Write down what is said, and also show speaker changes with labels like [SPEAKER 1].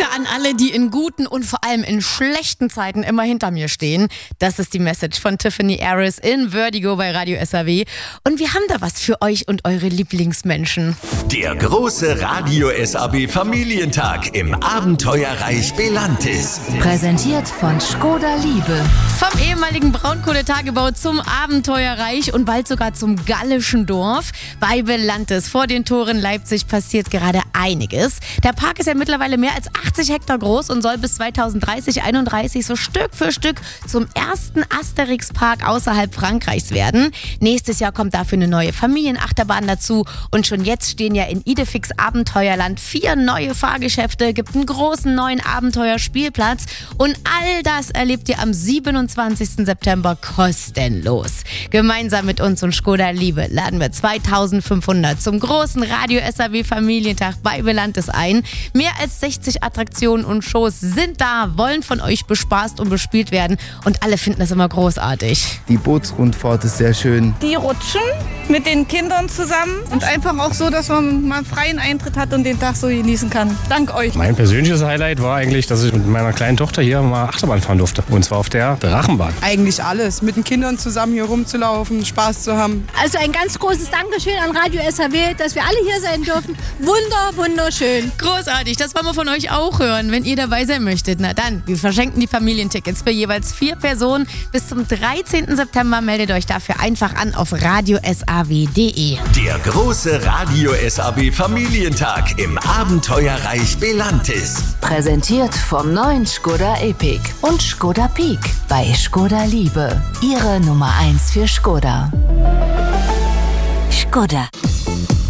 [SPEAKER 1] an alle, die in guten und vor allem in schlechten Zeiten immer hinter mir stehen. Das ist die Message von Tiffany Harris in Vertigo bei Radio SAW. Und wir haben da was für euch und eure Lieblingsmenschen.
[SPEAKER 2] Der große Radio SAW Familientag im Abenteuerreich Belantis.
[SPEAKER 3] Präsentiert von Škoda Liebe.
[SPEAKER 1] Vom ehemaligen Braunkohletagebau zum Abenteuerreich und bald sogar zum gallischen Dorf. Bei Belantis vor den Toren Leipzig passiert gerade einiges. Der Park ist ja mittlerweile mehr als 80 Hektar groß und soll bis 2030/31 so Stück für Stück zum ersten Asterix-Park außerhalb Frankreichs werden. Nächstes Jahr kommt dafür eine neue Familienachterbahn dazu und schon jetzt stehen ja in Idefix Abenteuerland 4 neue Fahrgeschäfte, gibt einen großen neuen Abenteuerspielplatz und all das erlebt ihr am 27. September kostenlos. Gemeinsam mit uns und Škoda Liebe laden wir 2500 zum großen Radio SAW Familientag bei Belantis ein. Mehr als 60 Attraktionen und Shows sind da, wollen von euch bespaßt und bespielt werden und alle finden das immer großartig.
[SPEAKER 4] Die Bootsrundfahrt ist sehr schön.
[SPEAKER 5] Die rutschen mit den Kindern zusammen und einfach auch so, dass man mal freien Eintritt hat und den Tag so genießen kann. Dank euch.
[SPEAKER 6] Mein persönliches Highlight war eigentlich, dass ich mit meiner kleinen Tochter hier mal Achterbahn fahren durfte. Und zwar auf der Drachenbahn.
[SPEAKER 7] Eigentlich alles. Mit den Kindern zusammen hier rumzulaufen, Spaß zu haben.
[SPEAKER 8] Also ein ganz großes Dankeschön an Radio SAW, dass wir alle hier sein dürfen. Wunderschön.
[SPEAKER 1] Großartig, das wollen wir von euch auch hören, wenn ihr dabei sein möchtet. Na dann, wir verschenken die Familientickets für jeweils 4 Personen. Bis zum 13. September meldet euch dafür einfach an auf radiosaw.de.
[SPEAKER 2] Der große Radio SAW Familientag im Abenteuerreich Belantis.
[SPEAKER 3] Präsentiert vom neuen Škoda Epiq und Škoda Peak bei Škoda Liebe. Ihre Nummer 1 für Škoda. Škoda.